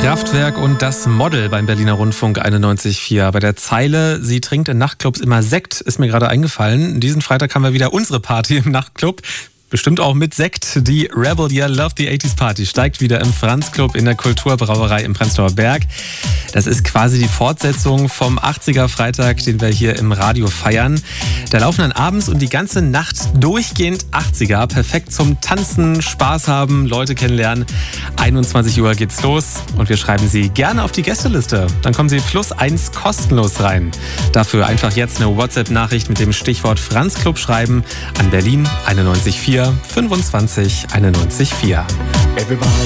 Kraftwerk und das Model beim Berliner Rundfunk 91.4. Bei der Zeile, sie trinkt in Nachtclubs immer Sekt, ist mir gerade eingefallen. Diesen Freitag haben wir wieder unsere Party im Nachtclub. Bestimmt auch mit Sekt. Die Rebel Year Love the 80s Party steigt wieder im Franz Club in der Kulturbrauerei im Prenzlauer Berg. Das ist quasi die Fortsetzung vom 80er Freitag, den wir hier im Radio feiern. Da laufen dann abends und die ganze Nacht durchgehend 80er. Perfekt zum Tanzen, Spaß haben, Leute kennenlernen. 21 Uhr geht's los und wir schreiben Sie gerne auf die Gästeliste. Dann kommen Sie +1 kostenlos rein. Dafür einfach jetzt eine WhatsApp-Nachricht mit dem Stichwort Franz Club schreiben an Berlin 91.4 25 91.4.